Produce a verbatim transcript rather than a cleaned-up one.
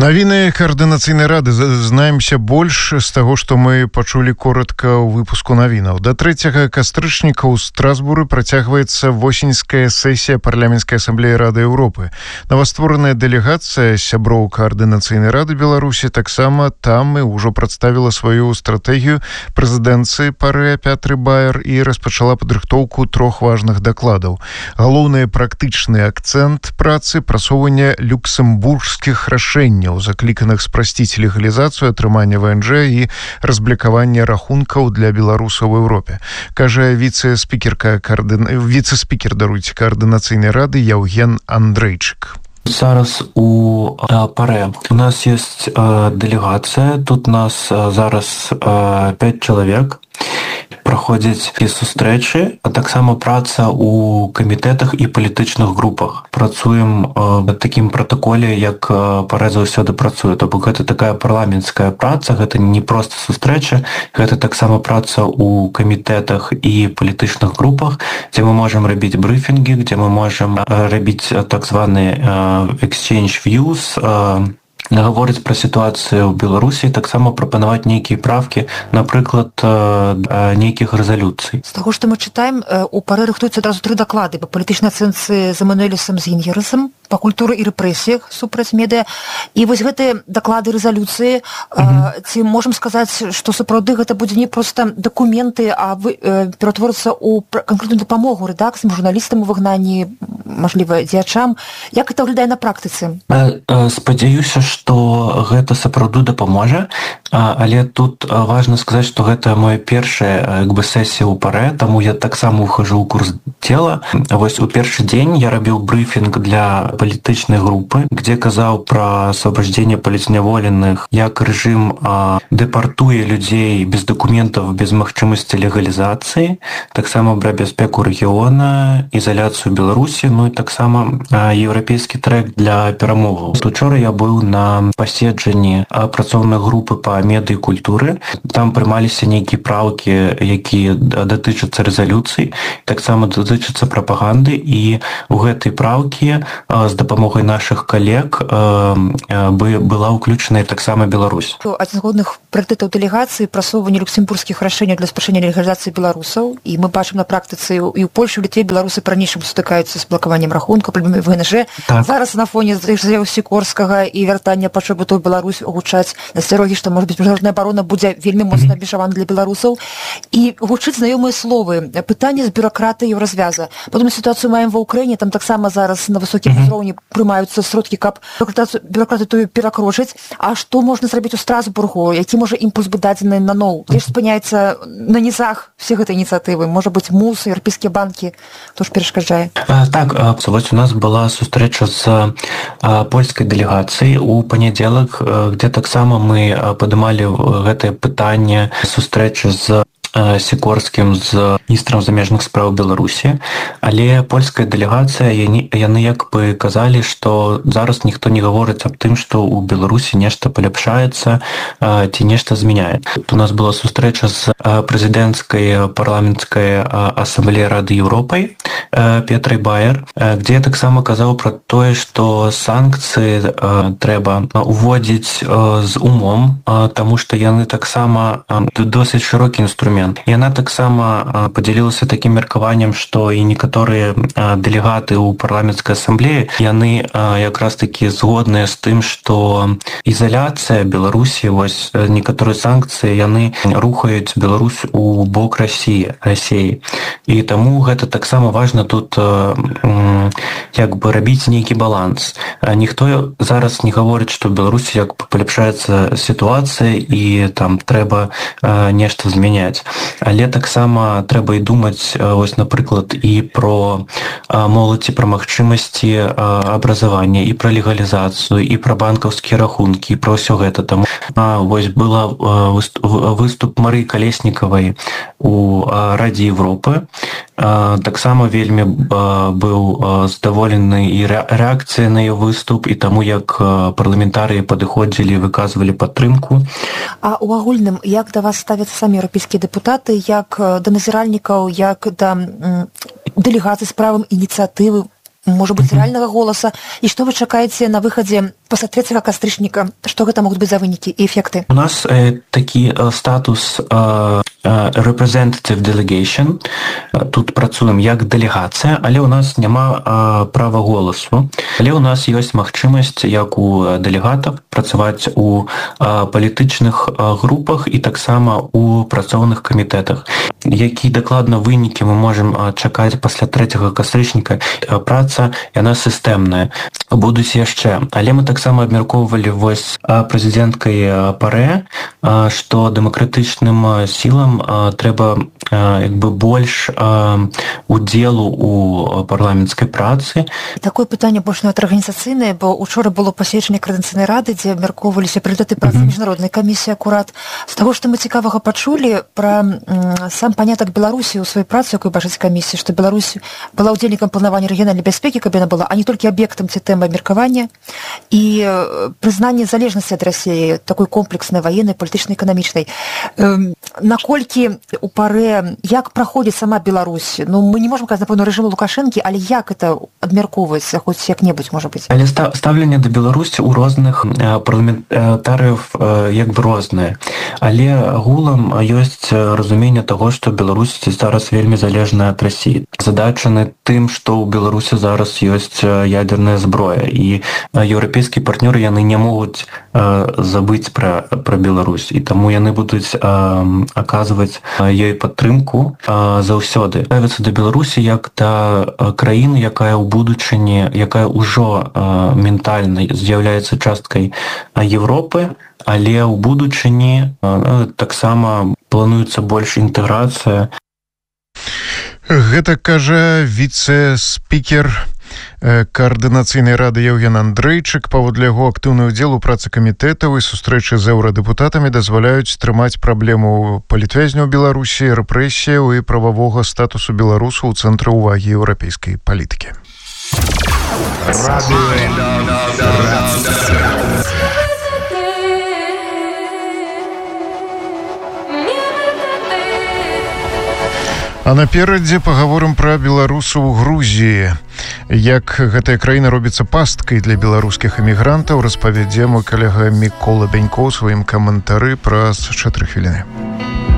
Навіны координацыйнай рады. Знаемся больш з таго, што мы пачулі коротка ў выпуску навінаў. Да трэцяга кастрычніка ў Страсбуры працягваецца восеньская сесія парламенцкай асамблеі Рады Еўропы. Новаствораная дэлегацыя сяброў координацыйнай рады Беларусі таксама там і ўжо прадставіла сваю стратэгію прэзідэнцыі пары Петры Байер і распачала падрыхтоўку трох важных дакладаў. Галоўны практычны акцэнт працы прасоўвання люксембургскіх рашэнняў, закліканых спрасціць легалізацыю атрымання ВНЖ і разблікавання рахункаў для беларусаў у Еўропе, кажа віцэ-спікерка координ... віцэ-спікер даруйце координацыйнай рады Яўген Андрэйчык. Зараз у паре у нас есть делегация, тут нас зараз пять чалавек. Праходзяць і сустрэчы, а таксама праца ў камітэтах і палітычных групах. Працуем на такім пратаколе, як парэ заўсёды працуе. То бок гэта такая парламенцкая праца, гэта не проста сустрэча, гэта таксама праца ў камітэтах і палітычных групах, дзе мы можам рабіць брыфінгі, дзе мы можам рабіць так званы exchange views, гаворыць пра сітуацыю ў Беларусі, таксама прапанаваць нейкія правкі, напрыклад, нейкіх рэзалюцый. З таго, што мы чытаем, у парэ рыхтуюцца адразу тры даклады па палітычнай ацэнцы з Эмануэлем Зінгерасам, па культуры і рэпрэсіях супраць медыа. І вось гэтыя даклады рэзалюцыі, mm-hmm. ці можам сказаць, што сапраўды гэта будзе не проста дакументы, а ператворыцца ў канкрэтную дапамогу рэдакцыям, журналістам у выгнанні, мажліва, дзеячам. Як гэта выглядае на практыцы? Спадзяюся, што гэта сапраўды дапаможа, але тут важна сказаць, што гэта моя першая як бы сесія ў парэ, таму я таксама ухожу ў курс дела. Вось у першы дзень я рабіў брыфінг для палітычнай групы, где казаў пра асвобождение палізняволеных, як рэжым дэпартуе людзей без дакументаў, без магчымасці легалізацыі, таксама пра бяспеку рэгіёна, ізаляцыю Беларусі, ну і таксама еўрапейскі трэк для перамоваў. Учора я быў на паседжанні працоўнай групы па медыа і культуры. Там прымаліся нейкія праўкі, якія датычацца рэзалюцый, таксама датычацца прапаганды, і ў гэтай праўкі з дапамогай нашых калег была ўключаная таксама Беларусь. Адзін з галоўных прыоритэтаў дэлегацыі прасоўванне люксембургскіх рашэнняў для спрашэння легалізацыі беларусаў, і мы бачым на практыцы і ў Польшы, і ў Літве беларусы па-ранейшаму сутыкаюцца з блакаваннем рахунка, праблемамі ВНЖ. Так. Зараз на фоне заяў Сікорскага і вяртання пачобытаў Беларусь гучаць насцярогі, што, можа быць, міжнародная абарона будзе вельмі моцна абмежавана для беларусаў. І гучыць знаёмыя словы. Пытанне з бюракратыяй развяза. Падобную сітуацыю маем ва Ўкраіне, там таксама зараз на высокім узроўні прымаюцца сродкі, каб бюракратыю тую перакрочыць. А што можна зрабіць у Страсбургу? Які можа імпульс быць дадзены на ноў? Дзе ж спыняецца на нізах все гэтай ініцыятывы? Можа быць, МУС, еўрапейскія банкі? Хто ж перашкаджае? Так, вось у нас была сустрэча з польскай дэлегацыяй у панядзелак, где таксама мы падымалі гэтае пытанне сустрэчы з Сікорскім, з міністрам замежных спраў Беларусі, але польская дэлегацыя, яны, яны як бы казалі, што зараз ніхто не гаворыць аб тым, што ў Беларусі нешта паляпшаецца ці нешта змяняе. Тут у нас была сустрэча з прэзідэнцкай парламенцкай асамблеі Рады Еўропы Петрай Байер, где я таксама казаў пра тое, што санкцыі трэба уводзіць з умом, таму што яны таксама досыць шырокі інструмент. Яна таксама падзялілася такім меркаваннем, што і некаторыя дэлегаты ў парламенцкай асамблеі, яны якраз такі згодныя з тым, што ізаляцыя Беларусі, вось некаторыя санкцыі, яны рухаюць Беларусь у бок Расіі, Расіі. І таму гэта таксама важна тут як бы рабіць нейкі баланс. Ніхто зараз не гаворыць, што ў Беларусі як паляпшаецца сітуацыя і там трэба нешта змяняць. Але таксама трэба і думаць, вось, напрыклад, і про моладзь, і пра магчымасці абразавання, і пра легалізацыю, і пра банкаўскія рахункі, і пра ўсё гэта. Таму вось была выступ Марыі Калеснікавай у Радзе Еўропы. Таксама вельмі быў задаволены і рэакцыя на яе выступ, і таму як парламентарыі падыходзілі, выказвалі падтрымку. А ў агульным, як да вас ставяцца самі еўрапейскія дэпутаты, як да назіральнікаў, як да дэлегацый з правам ініцыятывы, можа быць, рэальнага голаса, і што вы чакаеце на выхадзе пасля трэцяга кастрычніка, што гэта могуць быць за вынікі і эфекты? У нас э, такі э, статус э, э, representative delegation. Тут працуем як дэлегацыя, але ў нас няма э, права голасу. Але ў нас ёсць магчымасць, як у дэлегатах, працаваць у э, палітычных э, групах і таксама у працоўных камітэтах. Які дакладна вынікі мы можам э, чакаць пасля трэцяга кастрычніка? Э, праца, яна сістэмная. Будуць яшчэ. Але мы таксама абмяркоўвалі вось э, прэзідэнткай Паре, э, што дэмакратычным сілам э, трэба э, як бы больш э, удзелу у парламенцкай працы. Такое пытанне больш нават арганізацыйнае, бо учора было паседжанне Коордынацыйнай рады, дзе абмяркоўваліся прыоритеты працы mm-hmm. міжнароднай камісіі акурат. З таго, што мы цікавага пачулі пра м, сам панятак Беларусі ў сваёй працы, якой бачыць камісіі, што Беларусь была ўдзельнікам планавання рэгіянальнай бяспекі, каб яна была, а не толькі аб'ектам ці тэмай абмеркавання, і прызнанне залежнасці ад Расіі, такой комплекснай ваеннай, палітычнай, эканамічнай. Эм, наколькі у Паре, як праходзіць сама Беларусь? Ну, мы не можам казаць, напэўна, рэжыму Лукашэнкі, але як это абмяркоўваецца, хоць як-небудзь, можа быць? Але стаўленне да Беларусі ў розных парламентарыяў як бы рознае. Але агулам ёсць разуменне таго, што Беларусь зараз вельмі залежная ад Расіі. Задачаны тым, што ў Беларусі зараз ёсць ядерная зброя, і еўрапейскія партнёры, яны не могуць забыць пра, пра Беларусь, і таму яны будуць аказваць ёй падтрымку заўсёды. Ставіцца да Беларусі як да краіны, якая ў будучыні, якая ўжо ментальна з'яўляецца часткай Европы, але ў будучыні таксама плануецца больш інтэграцыя. Гэта кажа віцэ-спікер Коордынацыйнай рады Еўген Андрэйчык. Паводле яго, актыўны ўдзел у працы камітэтаў і сустрэчы з еўрадэпутатамі дазваляюць трымаць праблему палітвязняў Беларусі, рэпрэсіяў і прававога статусу беларусаў у цэнтры ўвагі еўрапейскай палітыкі. А наперадзе пагаворым пра беларусаў у Грузіі. Як гэтая краіна робіцца пасткай для беларускіх эмігрантаў, распавядзе мой калега Мікола Бянько ў сваім каментары праз чатыры хвіліны.